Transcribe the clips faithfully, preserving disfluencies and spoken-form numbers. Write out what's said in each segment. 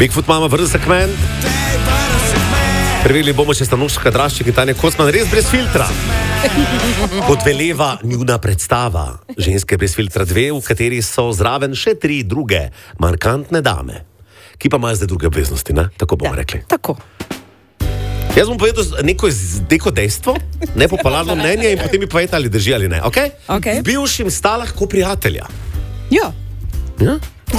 Bigfoot mama, vrzel se k meni. Preverili bomo, če sta Nuška Draščik in Tanja Kocman res brez filtra. Kot veleva njuna predstava Ženske brez filtra dve, v kateri so zraven še tri druge markantne dame, ki pa imajo zdaj druge obveznosti, ne? Tako bomo Ja, rekli. tako. Jaz bom povedal neko, neko dejstvo, nepopularno mnenje in potem mi povedati, ali drži ali ne. Okay? Okej. Z bivšim sta lahko prijatelja. Ja. Ja?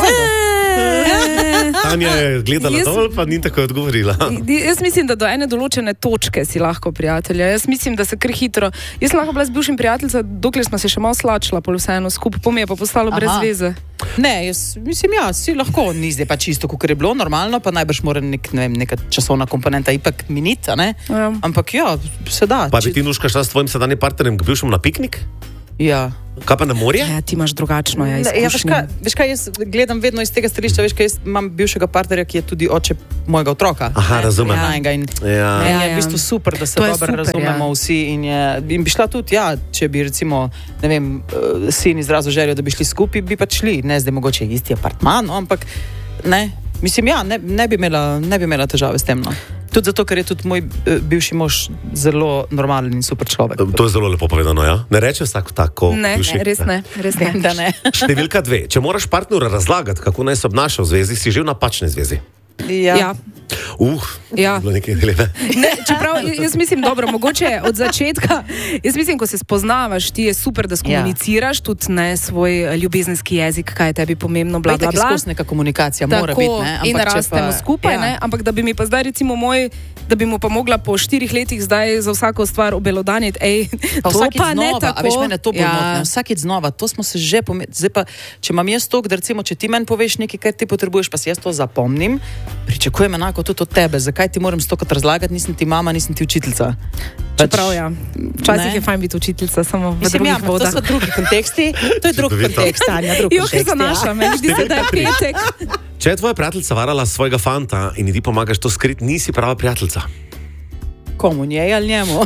E, Tanja je gledala Jaz- dol, pa ni tako odgovorila. Jaz mislim, da do ene določene točke si lahko prijatelja. Jaz mislim, da se kar hitro. Jaz sem lahko bila z bivšim prijateljem, dokler smo se še malo slačila, pol vseeno skupaj, po mi je pa postalo Aha. brez veze. Ne, jaz mislim, ja, si lahko, ni zdaj pa čisto, kot je bilo normalno, pa najbrž mora nek, ne vem, neka časovna komponenta ipak miniti, ne? Ja. Ampak ja, se da. Pa bi če- ti, Nuška, šla s tvojim sedanjim partnerjem k bivšemu na piknik? Ja. Kaj pa na morje? Ja, ti imaš drugačno, ja, Ne, ja, veš, izkušnje. kaj, veš kaj, jaz gledam vedno iz tega stališča, veš kaj, jaz imam bivšega partnerja, ki je tudi oče mojega otroka. Aha, ne, razumem. najnega In, Ja. ne, Ja, je ja. v bistvu super, da se To je dobro super, razumemo ja. vsi. In, je, in bi šla tudi, ja, če bi recimo, ne vem, eh, sin izrazil željo, da bi šli skupaj, bi pa šli. Ne zdaj mogoče isti apartman, no, ampak ne. Mislim, ja, ne, ne, bi imela, ne bi imela težave s tem. No. Tudi zato, ker je tudi moj eh, bivši mož zelo normalen in super človek. To je zelo lepo povedano, ja? Ne reče vsak tako. Ne, bivši. ne, res ne, res ne. Vem, da ne. Številka dve. Če moraš partnerju razlagati, kako naj se obnaša v zvezi, si že v napačni zvezi. Ja. Ja. Uh, Ja. bilo nekaj dileme. Ne, čeprav jaz mislim, dobro, mogoče od začetka, jaz mislim, ko se spoznavaš, ti je super, da skomuniciraš ja. tudi ne, svoj ljubezenski jezik, kaj je tebi pomembno, bla, bla, Itak je bla. skozi neka komunikacija, mora Tako, biti. Ne? in Ampak če rastemo pa- skupaj, ja. ne? Ampak da bi mi pa zdaj recimo moj, da bi mu pa mogla po štirih letih zdaj za vsako stvar obelodaniti, ej, Pa to vsakič pa ne znova, tako. a veš, mene to bolj Ja. motne. Vsakič znova, to smo se že pomenili. Zdaj pa, če imam jaz to, da recimo, če ti meni poveš nekaj, kar ti potrebuješ, pa si jaz to zapomnim, pričakujem enako tudi od tebe. Zakaj ti moram stokrat razlagati, nisem ti mama, nisem ti učiteljica. Čeprav ja, včasih Ne. je fajn biti učiteljica, samo v Mislim, ja, drugih ampak to vodah. so drugi konteksti, to je drug Čudovito. kontekst, Tanja, drug Jo, ki kontekst. zanaša, meni zdi se, da je petek. Če je tvoja prijateljica varala svojega fanta in ji ti pomagaš to skriti, nisi prava prijateljica. Komu, njej ali njemu?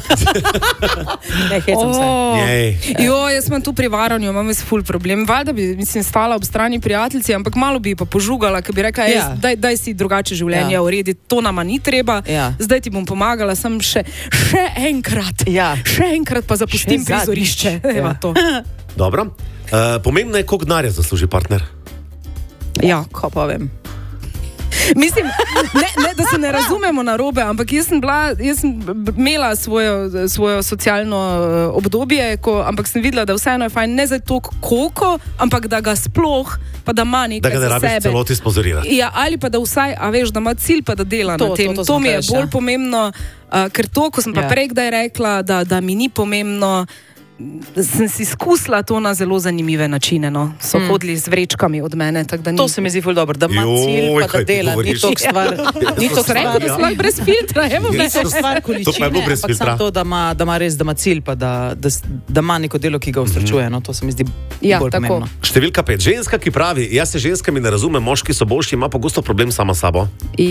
Ne, hecam se. Oh. Njej. Jo, jaz sem tu pri varanju, imam jaz ful problem. Valjda bi, mislim, stala ob strani prijateljici, ampak malo bi ji pa požugala, ker bi rekla, Ja. ja. daj, daj si drugače življenje Ja. urediti, to nama ni treba. Ja. Zdaj ti bom pomagala, sem še, še enkrat. Ja. Še enkrat pa zapustim Še zadnjič. prizorišče. Evo Ja. to. Dobro. Uh, pomembno je, koliko denarja zasluži partner. Ja. Ko pa vem. Mislim, ne, ne, da se ne razumemo narobe, ampak jaz sem, bila, jaz sem b- imela svojo, svojo socialno eh, obdobje, ko, ampak sem videla, da vseeno je fajn ne za to, koliko, ampak da ga sploh, pa da ima Da nekaj ga ne za rabiš sebe. celoti sponzorirati. Ja, ali pa da vsaj, a veš, da ima cilj, pa da dela To, na tem. to, to To, to sem mi je hotel reči, bolj ja. pomembno, uh, ker to, ko sem pa Ja. prej kdaj rekla, da, da mi ni pomembno. Sem si izkusila to na zelo zanimive načine. No. So mm. hodili z vrečkami od mene. Da ni... To se mi zdi ful dobro, da ima Joj, cilj, pa kaj da ti dela. Ni govoriš. to stvar, ni to To stvar, rekel, da ja. si lahko brez filtra. Evo me. Ni to stvar To pa je količine, bilo brez ampak filtra. samo to, da ima, da ima res, da ima cilj, pa da, da, s- da ima neko delo, ki ga ustračuje. No, to se mi zdi Ja, bolj tako. pomembno. Številka pet. Ženska, ki pravi, jaz se ženskami ne razumem, moški so boljši, ima pogosto problem sama s sabo.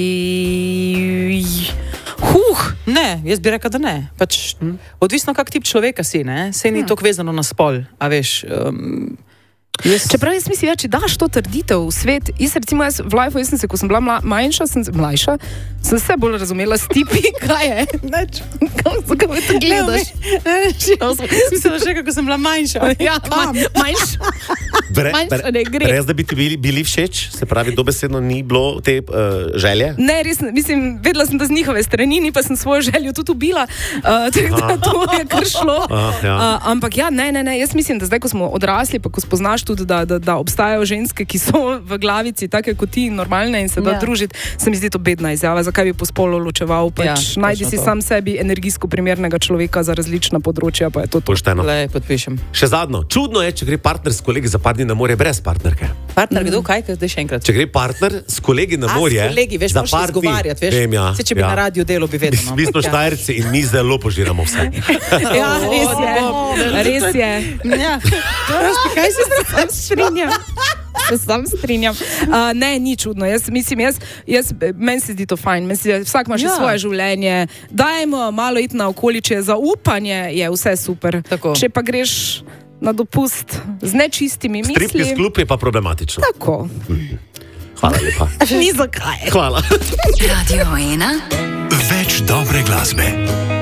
I... Huh. Ne, jaz bi rekel, da ne. Pač, hm? Odvisno, kak tip človeka si, ne? Sej ni to vezano na spol, a veš. Um, jaz... Čeprav jaz mislim, ja, če daš to trditev v svet, jaz recimo jaz v lifeu, jaz sem se, ko sem bila mla, manjša, sem, se- mlajša, sem se bolj razumela s tipi, kaj je. Neč. Kako me to gledaš? Mislim, že kako sem bila manjša. Ja, ma, manjša. Bre, Manjša ne gre. Brez da bi ti bili, bili všeč, se pravi, dobesedno ni bilo te uh, želje. Ne, res, ne, mislim, vedela sem, da z njihove strani, ni pa sem svojo željo tudi ubila, uh, tako da to je kar šlo. Ah, ja. uh, ampak ja, ne, ne, ne, jaz mislim, da zdaj, ko smo odrasli, pa ko spoznaš tudi, da, da, da obstajajo ženske, ki so v glavici take kot ti, normalne in se da Ja. družiti, se mi zdi to bedna izjava, zakaj bi po spolu ločeval, pač Ja, najdi točno si to. sam sebi energijsko primernega človeka za različna področja, pa je to to. Pošteno. Le, podpišem. Še zadnjo. Čudno je, če gre partner s kolegi za par dni na morje brez partnerke. Partner, kdo, kaj, zdaj še enkrat. Če gre partner s kolegi na A, s morje kolegi, veš, za moraš par dni. izgovarjati, veš. Vem, ja, Saj, če bi ja. na radiju delo, bi vedel, no. Mi smo Ja. Štajerci in mi zelo požiramo vse. Ja, res je, res je. Ja. Kaj se sam strinjam? Se sam strinjam. Uh, ne, ni čudno. Jaz mislim, jaz, jaz, meni se zdi to fajn. Meni se zdi, vsak ima še Ja. svoje življenje. Dajmo malo iti na okoliče. Zaupanje je vse super. Tako. Če pa greš na dopust z nečistimi Striptiz mislimi. klub je pa problematično. Tako. Hvala lepa. Ni zakaj. Hvala. Radio ena. Več dobre glasbe.